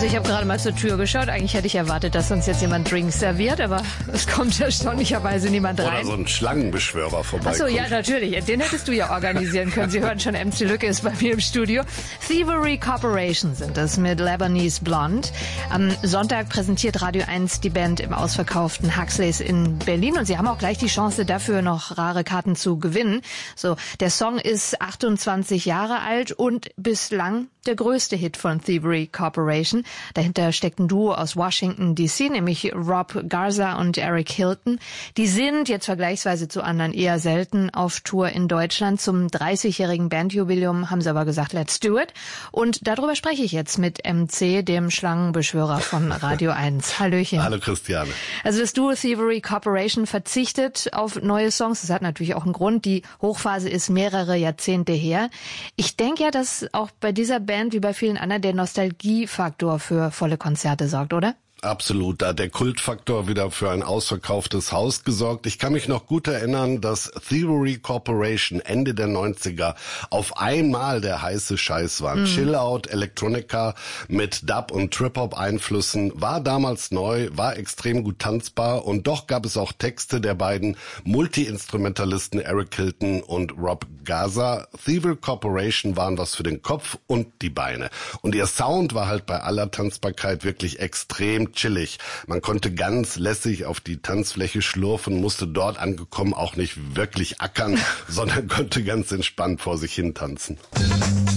Ich habe gerade mal zur Tür geschaut. Eigentlich hätte ich erwartet, dass uns jetzt jemand Drinks serviert, aber es kommt erstaunlicherweise niemand rein. Oder so ein Schlangenbeschwörer vorbei. Achso, ja, natürlich. Den hättest du ja organisieren können. Sie hören schon, MC Lücke ist bei mir im Studio. Thievery Corporation sind es mit Lebanese Blonde. Am Sonntag präsentiert Radio 1 die Band im ausverkauften Huxleys in Berlin. Und sie haben auch gleich die Chance, dafür noch rare Karten zu gewinnen. So, der Song ist 28 Jahre alt und bislang der größte Hit von Thievery Corporation. Dahinter steckt ein Duo aus Washington D.C., nämlich Rob Garza und Eric Hilton. Die sind jetzt vergleichsweise zu anderen eher selten auf Tour in Deutschland. Zum 30-jährigen Bandjubiläum haben sie aber gesagt, let's do it. Und darüber spreche ich jetzt mit MC, dem Schlangenbeschwörer von Radio 1. Hallöchen. Hallo Christiane. Also das Duo Thievery Corporation verzichtet auf neue Songs. Das hat natürlich auch einen Grund. Die Hochphase ist mehrere Jahrzehnte her. Ich denke ja, dass auch bei dieser Band wie bei vielen anderen der Nostalgiefaktor für volle Konzerte sorgt, oder? Absolut, da hat der Kultfaktor wieder für ein ausverkauftes Haus gesorgt. Ich kann mich noch gut erinnern, dass Thievery Corporation Ende der 90er auf einmal der heiße Scheiß war. Chill-Out, Electronica mit Dub- und Trip-Hop-Einflüssen war damals neu, war extrem gut tanzbar und doch gab es auch Texte der beiden Multi-Instrumentalisten Eric Hilton und Rob Garza. Thievery Corporation waren was für den Kopf und die Beine. Und ihr Sound war halt bei aller Tanzbarkeit wirklich extrem chillig. Man konnte ganz lässig auf die Tanzfläche schlurfen, musste dort angekommen auch nicht wirklich ackern, sondern konnte ganz entspannt vor sich hin tanzen.